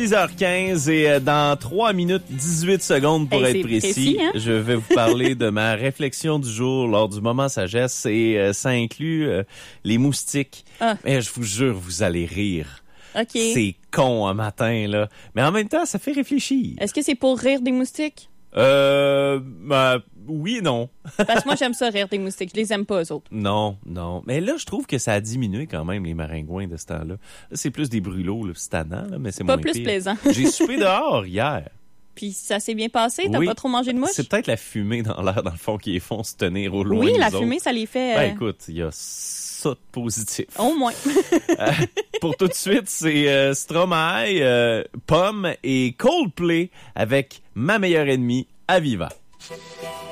6h15 et dans 3 minutes 18 secondes pour être précis, hein? Je vais vous parler de ma réflexion du jour lors du moment sagesse et ça inclut les moustiques. Mais je vous jure, vous allez rire. Okay. C'est con un matin, là. Mais en même temps, ça fait réfléchir. Est-ce que c'est pour rire des moustiques? Oui et non. Parce que moi, j'aime ça, rire des moustiques. Je les aime pas, eux autres. Non. Mais là, je trouve que ça a diminué quand même, les maringouins de ce temps-là. Là, c'est plus des brûlots, là, c'est tannant, là, mais c'est pas moins plus pire. Plaisant. J'ai soupé dehors hier. Puis ça s'est bien passé? T'as pas trop mangé de mouches? C'est peut-être la fumée dans l'air, dans le fond, qui les font se tenir au loin. Oui, la autres. fumée, ça les fait... Ben écoute, il y a ça de positif. Au moins. Pour tout de suite, c'est Stromae, Pomme et Coldplay avec Ma meilleure ennemie, Aviva.